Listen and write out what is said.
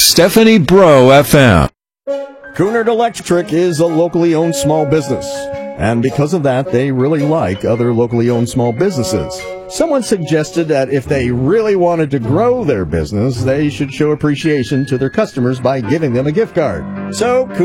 Stephanie Bro FM. Cunard Electric is a locally owned small business, and because of that, they really like other locally owned small businesses. Someone suggested that if they really wanted to grow their business, they should show appreciation to their customers by giving them a gift card. So